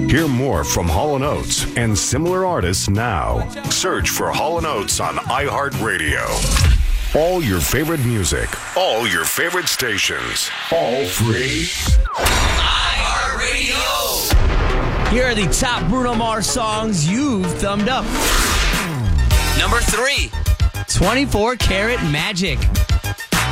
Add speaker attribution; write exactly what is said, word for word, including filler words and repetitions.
Speaker 1: Hear more from Hall and Oates and similar artists now. Search for Hall and Oates on iHeartRadio. All your favorite music, all your favorite stations, all free.
Speaker 2: iHeartRadio. Here are the top Bruno Mars songs you've thumbed up.
Speaker 3: Number three.
Speaker 2: twenty-four Karat Magic.